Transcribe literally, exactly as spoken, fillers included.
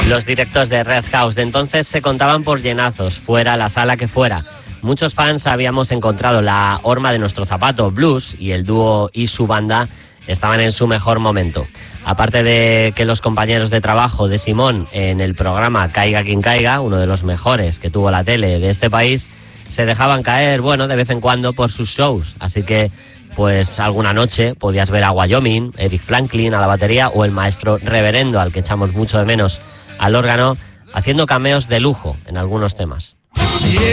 Los directos de Red House de entonces se contaban por llenazos, fuera la sala que fuera. Muchos fans habíamos encontrado la horma de nuestro zapato, Blues, y el dúo y su banda estaban en su mejor momento. Aparte de que los compañeros de trabajo de Simón en el programa Caiga quien caiga, uno de los mejores que tuvo la tele de este país, se dejaban caer, bueno, de vez en cuando por sus shows. Así que, pues alguna noche podías ver a Wyoming, Eric Franklin a la batería o el maestro Reverendo, al que echamos mucho de menos, al órgano, haciendo cameos de lujo en algunos temas.